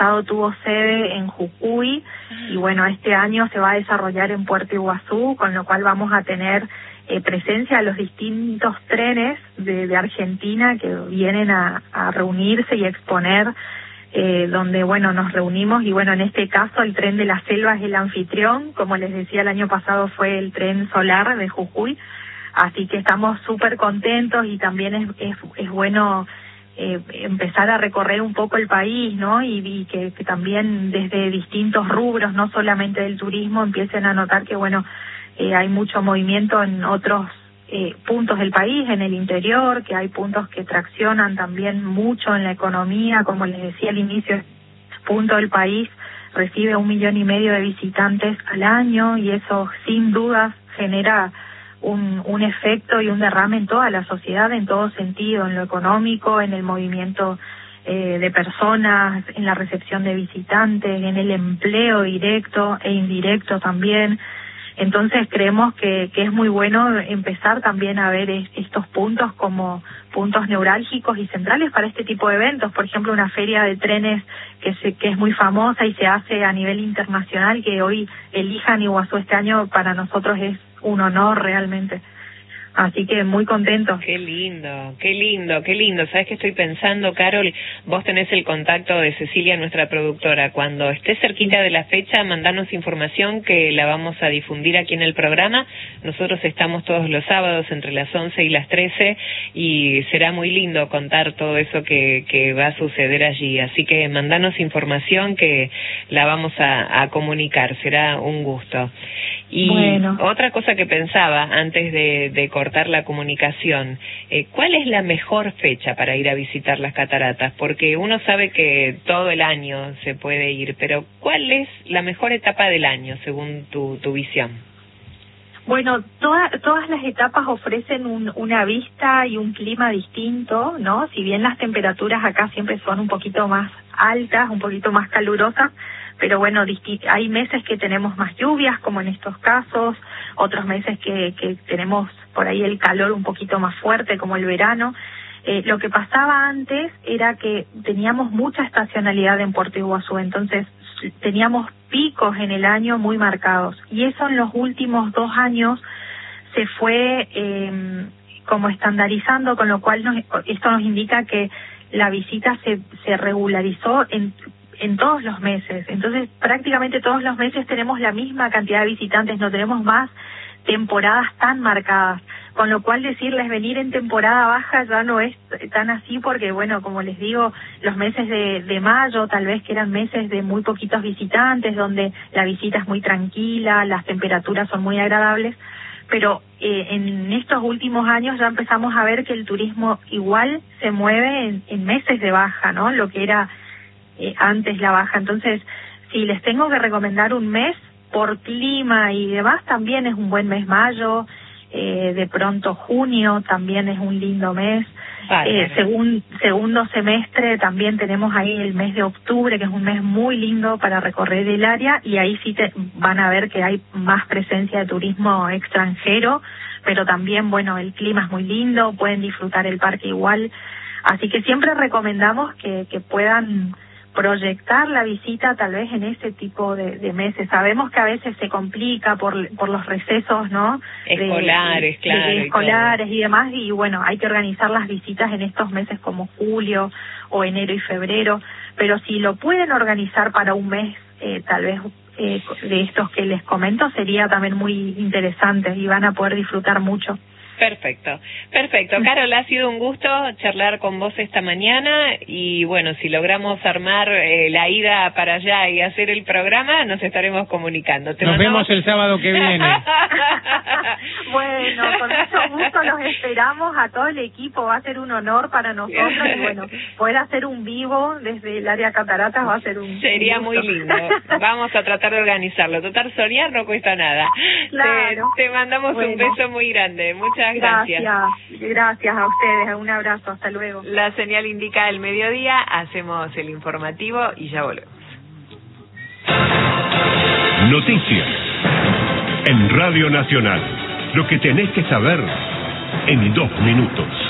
pasado tuvo sede en Jujuy y bueno, este año se va a desarrollar en Puerto Iguazú, con lo cual vamos a tener presencia de los distintos trenes de Argentina que vienen a reunirse y a exponer, donde bueno, nos reunimos y bueno, en este caso el tren de la selva es el anfitrión, como les decía el año pasado fue el tren solar de Jujuy, así que estamos súper contentos y también es bueno empezar a recorrer un poco el país, ¿no? Y que también desde distintos rubros, no solamente del turismo, empiecen a notar que bueno, hay mucho movimiento en otros puntos del país, en el interior, que hay puntos que traccionan también mucho en la economía, como les decía al inicio, el punto del país recibe 1,5 millones de visitantes al año y eso sin dudas genera un efecto y un derrame en toda la sociedad, en todo sentido, en lo económico, en el movimiento de personas, en la recepción de visitantes, en el empleo directo e indirecto también. Entonces creemos que es muy bueno empezar también a ver estos puntos como puntos neurálgicos y centrales para este tipo de eventos. Por ejemplo, una feria de trenes que es muy famosa y se hace a nivel internacional, que hoy elijan Iguazú este año, para nosotros es un honor realmente. Así que muy contentos. Qué lindo, qué lindo, qué lindo. ¿Sabes qué estoy pensando, Carol? Vos tenés el contacto de Cecilia, nuestra productora. Cuando esté cerquita de la fecha, mandanos información que la vamos a difundir aquí en el programa. Nosotros estamos todos los sábados entre las 11 y las 13 y será muy lindo contar todo eso que va a suceder allí. Así que mandanos información que la vamos a comunicar. Será un gusto. Y bueno, otra cosa que pensaba antes de cortar la comunicación, ¿cuál es la mejor fecha para ir a visitar las cataratas? Porque uno sabe que todo el año se puede ir, pero ¿cuál es la mejor etapa del año según tu visión? Bueno, todas las etapas ofrecen una vista y un clima distinto, ¿no? Si bien las temperaturas acá siempre son un poquito más altas, un poquito más calurosas, pero bueno, hay meses que tenemos más lluvias, como en estos casos, otros meses que tenemos por ahí el calor un poquito más fuerte, como el verano. Lo que pasaba antes era que teníamos mucha estacionalidad en Puerto Iguazú, entonces teníamos picos en el año muy marcados, y eso en los últimos 2 años se fue como estandarizando, con lo cual esto nos indica que la visita se regularizó en todos los meses. Entonces prácticamente todos los meses tenemos la misma cantidad de visitantes, no tenemos más temporadas tan marcadas, con lo cual decirles venir en temporada baja ya no es tan así, porque bueno, como les digo, los meses de mayo tal vez que eran meses de muy poquitos visitantes, donde la visita es muy tranquila, las temperaturas son muy agradables, pero en estos últimos años ya empezamos a ver que el turismo igual se mueve en meses de baja, ¿no? Lo que era antes la baja. Entonces, si les tengo que recomendar un mes por clima y demás, también es un buen mes mayo, de pronto junio también es un lindo mes. Segundo semestre también tenemos ahí el mes de octubre, que es un mes muy lindo para recorrer el área, y ahí sí van a ver que hay más presencia de turismo extranjero, pero también, bueno, el clima es muy lindo, pueden disfrutar el parque igual, así que siempre recomendamos que puedan proyectar la visita tal vez en ese tipo de meses. Sabemos que a veces se complica por los recesos, ¿no? Escolares, claro. Escolares y demás, y bueno, hay que organizar las visitas en estos meses como julio o enero y febrero, pero si lo pueden organizar para un mes, tal vez de estos que les comento, sería también muy interesante y van a poder disfrutar mucho. Perfecto. Carol, ha sido un gusto charlar con vos esta mañana y bueno, si logramos armar la ida para allá y hacer el programa, nos estaremos comunicando. Nos vemos el sábado que viene. Bueno, con mucho gusto los esperamos a todo el equipo, va a ser un honor para nosotros y bueno, poder hacer un vivo desde el área Cataratas va a ser Sería muy lindo. Vamos a tratar de organizarlo. Total, soñar no cuesta nada. Claro. Te mandamos un beso muy grande. Muchas gracias. Gracias a ustedes, un abrazo, hasta luego. La señal indica el mediodía, hacemos el informativo y ya volvemos. Noticias en Radio Nacional, lo que tenés que saber en 2 minutos.